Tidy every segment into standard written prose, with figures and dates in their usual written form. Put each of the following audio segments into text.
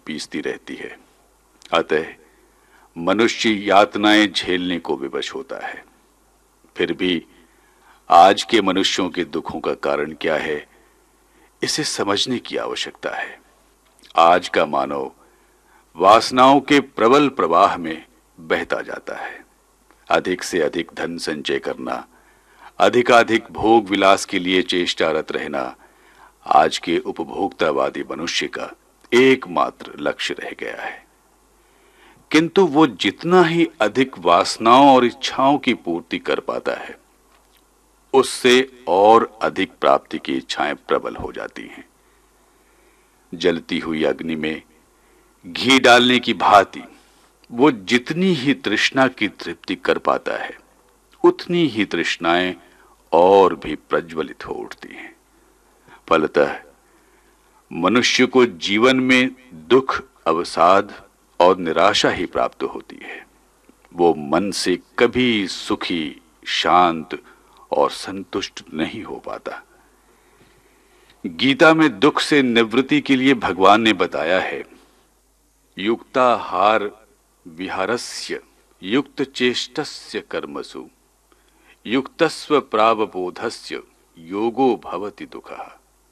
पीसती रहती है। अतः मनुष्य यातनाएं झेलने को विवश होता है। फिर भी आज के मनुष्यों के दुखों का कारण क्या है, इसे समझने की आवश्यकता है। आज का मानव वासनाओं के प्रबल प्रवाह में बहता जाता है। अधिक से अधिक धन संचय करना, अधिकाधिक भोग विलास के लिए चेष्टारत रहना आज के उपभोक्तावादी मनुष्य का एकमात्र लक्ष्य रह गया है। किंतु वो जितना ही अधिक वासनाओं और इच्छाओं की पूर्ति कर पाता है, उससे और अधिक प्राप्ति की इच्छाएं प्रबल हो जाती हैं। जलती हुई अग्नि में घी डालने की भांति वो जितनी ही तृष्णा की तृप्ति कर पाता है, उतनी ही तृष्णाएं और भी प्रज्वलित हो उठती हैं। फलतः मनुष्य को जीवन में दुख, अवसाद और निराशा ही प्राप्त होती है। वो मन से कभी सुखी, शांत और संतुष्ट नहीं हो पाता। गीता में दुख से निवृत्ति के लिए भगवान ने बताया है, युक्ताहार विहारस्य युक्त चेष्टस्य कर्मसु युक्तस्व प्रावबोधस्य योगो भवति दुःखः।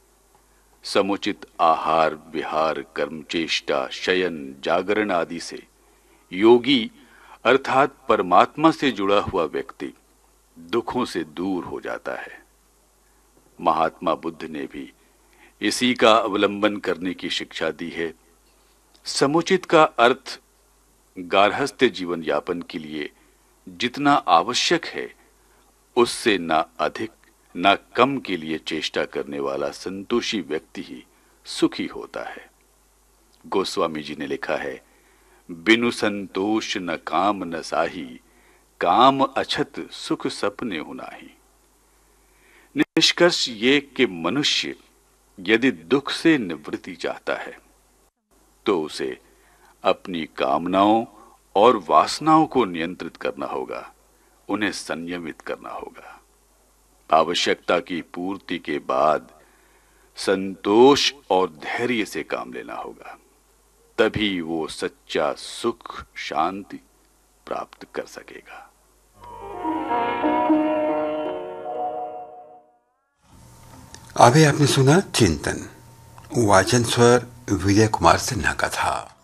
समुचित आहार, विहार, कर्म, चेष्टा, शयन, जागरण आदि से योगी अर्थात परमात्मा से जुड़ा हुआ व्यक्ति दुखों से दूर हो जाता है। महात्मा बुद्ध ने भी इसी का अवलंबन करने की शिक्षा दी है। समुचित का अर्थ गार्हस्थ्य जीवन यापन के लिए जितना आवश्यक है, उससे ना अधिक ना कम के लिए चेष्टा करने वाला संतोषी व्यक्ति ही सुखी होता है। गोस्वामी जी ने लिखा है, बिनु संतोष न काम न साही, काम अछत सुख सपने हुनाही। निष्कर्ष ये कि मनुष्य यदि दुख से निवृत्ति चाहता है तो उसे अपनी कामनाओं और वासनाओं को नियंत्रित करना होगा, उन्हें संयमित करना होगा। आवश्यकता की पूर्ति के बाद संतोष और धैर्य से काम लेना होगा, तभी वो सच्चा सुख, शांति प्राप्त कर सकेगा। अभी आपने सुना चिंतन, वाचन स्वर विजय कुमार सिन्हा का था।